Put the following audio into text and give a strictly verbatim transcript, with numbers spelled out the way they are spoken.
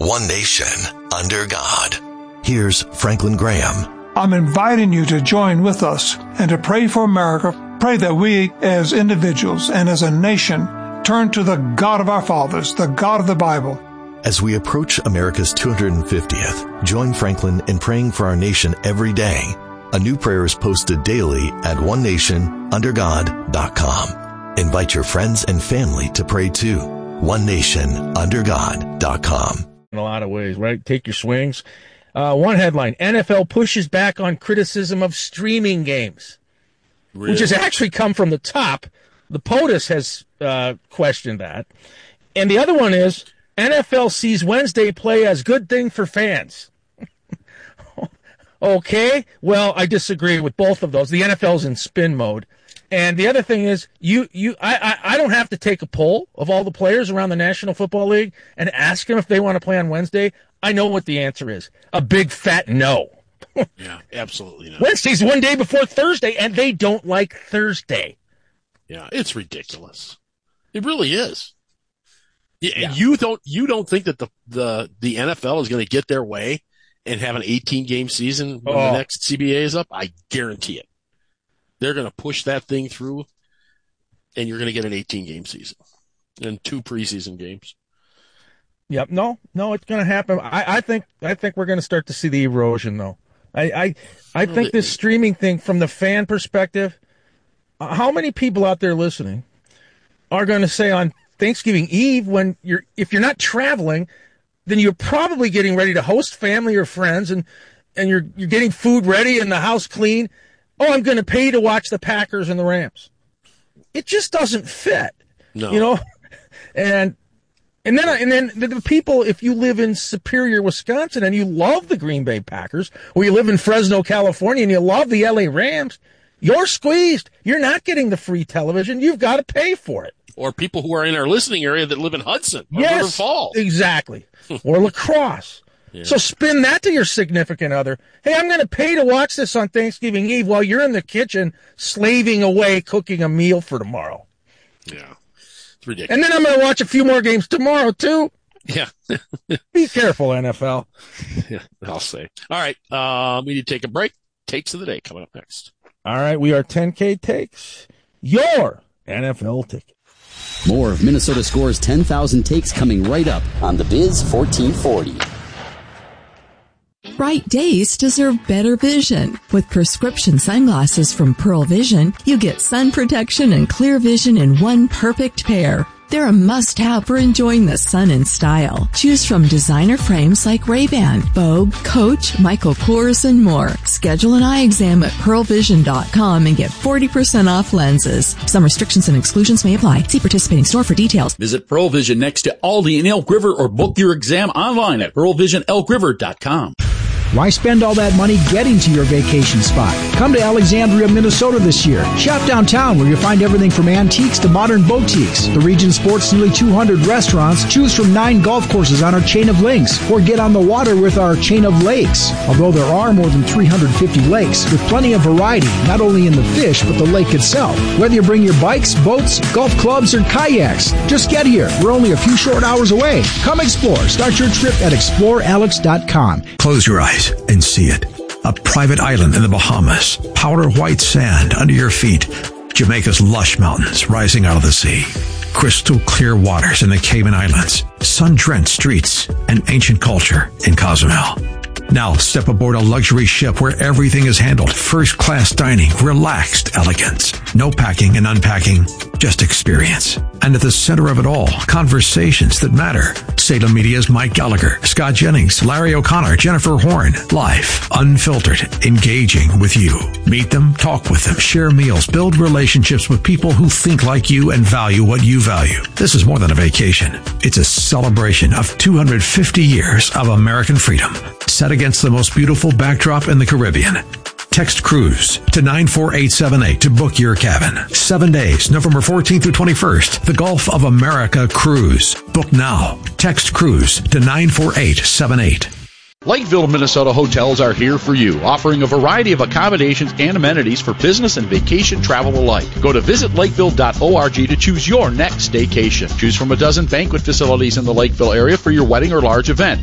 one nation, under God. Here's Franklin Graham. I'm inviting you to join with us and to pray for America. Pray that we as individuals and as a nation turn to the God of our fathers, the God of the Bible. As we approach America's two hundred fiftieth, join Franklin in praying for our nation every day. A new prayer is posted daily at one nation under god dot com. Invite your friends and family to pray too. one nation under god dot com. In a lot of ways, right? Take your swings. Uh, one headline, N F L pushes back on criticism of streaming games, really? Which has actually come from the top. The POTUS has uh, questioned that. And the other one is, N F L sees Wednesday play as good thing for fans. Okay, well, I disagree with both of those. The N F L's in spin mode. And the other thing is, you, you, I, I, I don't have to take a poll of all the players around the National Football League and ask them if they want to play on Wednesday. I know what the answer is. A big fat no. Yeah, absolutely not. Wednesday's one day before Thursday, and they don't like Thursday. Yeah, it's ridiculous. It really is. Yeah. You don't you don't think that the, the, the N F L is going to get their way and have an eighteen-game season when oh. the next C B A is up? I guarantee it. They're going to push that thing through, and you're going to get an eighteen-game season and two preseason games. Yep. No, no, it's going to happen. I, I think I think we're going to start to see the erosion, though. I I, I think this streaming thing, from the fan perspective, how many people out there listening are going to say on Thanksgiving Eve, when you're if you're not traveling, then you're probably getting ready to host family or friends, and and you're you're getting food ready and the house clean. Oh, I'm going to pay to watch the Packers and the Rams. It just doesn't fit. No. You know, and and then and then the, the people, if you live in Superior, Wisconsin, and you love the Green Bay Packers, or you live in Fresno, California, and you love the L A Rams, you're squeezed. You're not getting the free television. You've got to pay for it. Or people who are in our listening area that live in Hudson or yes, River Falls. Exactly. Or La Crosse. Yeah. So spin that to your significant other. Hey, I'm going to pay to watch this on Thanksgiving Eve while you're in the kitchen slaving away cooking a meal for tomorrow. Yeah. It's ridiculous. And then I'm going to watch a few more games tomorrow, too. Yeah. Be careful, N F L. Yeah, I'll say. All right. Um, we need to take a break. Takes of the day coming up next. All right. We are ten K Takes. Your N F L ticket. More of Minnesota Score's ten thousand takes coming right up on the Biz fourteen forty. Bright days deserve better vision. With prescription sunglasses from Pearl Vision, you get sun protection and clear vision in one perfect pair. They're a must-have for enjoying the sun in style. Choose from designer frames like Ray-Ban, Vogue, Coach, Michael Kors, and more. Schedule an eye exam at pearl vision dot com and get forty percent off lenses. Some restrictions and exclusions may apply. See participating store for details. Visit Pearl Vision next to Aldi in Elk River or book your exam online at pearl vision elk river dot com. Why spend all that money getting to your vacation spot? Come to Alexandria, Minnesota this year. Shop downtown where you'll find everything from antiques to modern boutiques. The region sports nearly two hundred restaurants. Choose from nine golf courses on our chain of links, or get on the water with our chain of lakes. Although there are more than three hundred fifty lakes, with plenty of variety, not only in the fish, but the lake itself. Whether you bring your bikes, boats, golf clubs, or kayaks, just get here. We're only a few short hours away. Come explore. Start your trip at explore alex dot com. Close your eyes and see it. A private island in the Bahamas. Powder white sand under your feet. Jamaica's lush mountains rising out of the sea. Crystal clear waters in the Cayman Islands. Sun-drenched streets and ancient culture in Cozumel. Now step aboard a luxury ship where everything is handled. First-class dining, relaxed elegance. No packing and unpacking, just experience. And at the center of it all, conversations that matter. Salem Media's Mike Gallagher, Scott Jennings, Larry O'Connor, Jennifer Horn. Live, unfiltered, engaging with you. Meet them, talk with them, share meals, build relationships with people who think like you and value what you value. This is more than a vacation. It's a celebration of two hundred fifty years of American freedom, set against the most beautiful backdrop in the Caribbean. Text cruise to nine four eight seven eight to book your cabin. Seven days, November fourteenth through twenty-first. The Gulf of America Cruise. Book now. Text cruise to nine four eight seven eight. Lakeville, Minnesota hotels are here for you, offering a variety of accommodations and amenities for business and vacation travel alike. Go to visit lakeville dot org to choose your next staycation. Choose from a dozen banquet facilities in the Lakeville area for your wedding or large event.